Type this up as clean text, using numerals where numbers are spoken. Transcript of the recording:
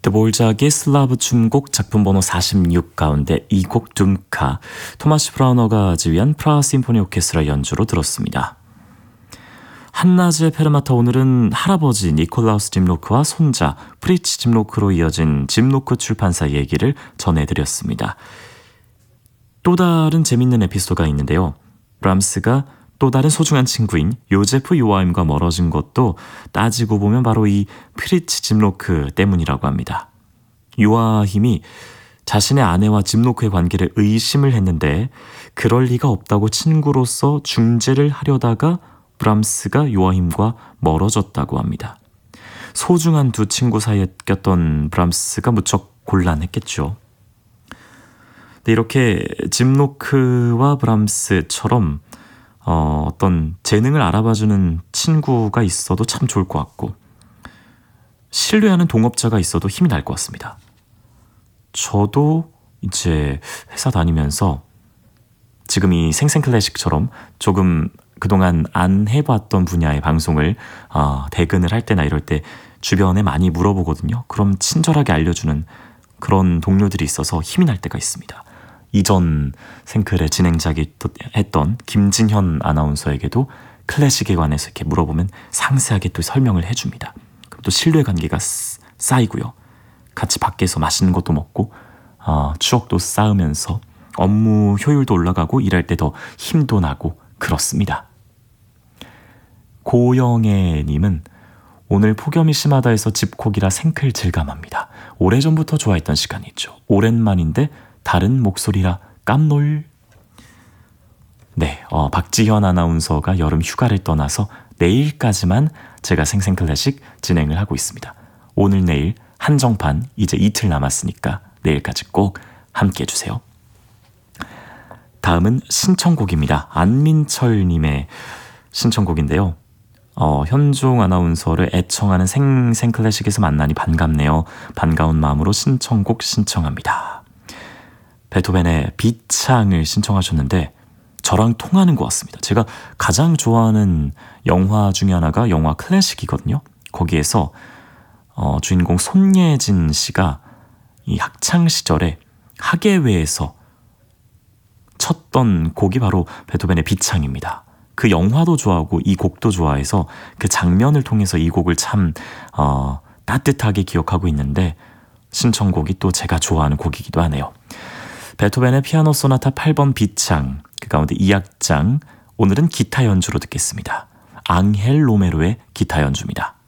드볼작의 슬라브 춤곡 작품 번호 46 가운데 이 곡 둠카, 토마시 브라우너가 지휘한 프라하 심포니 오케스트라 연주로 들었습니다. 한낮의 페르마타, 오늘은 할아버지 니콜라우스 짐노크와 손자 프리츠 짐노크로 이어진 짐노크 출판사 얘기를 전해드렸습니다. 또 다른 재밌는 에피소드가 있는데요. 브람스가 또 다른 소중한 친구인 요제프 요아임과 멀어진 것도 따지고 보면 바로 이 프리츠 짐노크 때문이라고 합니다. 요아임이 자신의 아내와 짐노크의 관계를 의심을 했는데 그럴 리가 없다고 친구로서 중재를 하려다가 브람스가 요아임과 멀어졌다고 합니다. 소중한 두 친구 사이에 꼈던 브람스가 무척 곤란했겠죠. 이렇게 짐노크와 브람스처럼 어떤 재능을 알아봐주는 친구가 있어도 참 좋을 것 같고, 신뢰하는 동업자가 있어도 힘이 날 것 같습니다. 저도 이제 회사 다니면서 지금 이 생생클래식처럼 조금 그동안 안 해봤던 분야의 방송을 대근을 할 때나 이럴 때 주변에 많이 물어보거든요. 그럼 친절하게 알려주는 그런 동료들이 있어서 힘이 날 때가 있습니다. 이전 생클의 진행자기 했던 김진현 아나운서에게도 클래식에 관해서 이렇게 물어보면 상세하게 또 설명을 해줍니다. 그럼 또 신뢰관계가 쌓이고요. 같이 밖에서 맛있는 것도 먹고 추억도 쌓으면서 업무 효율도 올라가고 일할 때 더 힘도 나고 그렇습니다. 고영애님은 오늘 폭염이 심하다 해서 집콕이라 생클 질감합니다. 오래전부터 좋아했던 시간이 있죠. 오랜만인데 다른 목소리라 깜놀. 네, 박지현 아나운서가 여름 휴가를 떠나서 내일까지만 제가 생생클래식 진행을 하고 있습니다. 오늘 내일 한정판 이제 이틀 남았으니까 내일까지 꼭 함께 해주세요. 다음은 신청곡입니다. 안민철님의 신청곡인데요. 현종 아나운서를 애청하는 생생클래식에서 만나니 반갑네요. 반가운 마음으로 신청곡 신청합니다. 베토벤의 비창을 신청하셨는데 저랑 통하는 것 같습니다. 제가 가장 좋아하는 영화 중에 하나가 영화 클래식이거든요. 거기에서 주인공 손예진 씨가 이 학창 시절에 학예회에서 쳤던 곡이 바로 베토벤의 비창입니다. 그 영화도 좋아하고 이 곡도 좋아해서 그 장면을 통해서 이 곡을 참 따뜻하게 기억하고 있는데 신청곡이 또 제가 좋아하는 곡이기도 하네요. 베토벤의 피아노 소나타 8번 비창, 그 가운데 2악장, 오늘은 기타 연주로 듣겠습니다. 앙헬 로메로의 기타 연주입니다.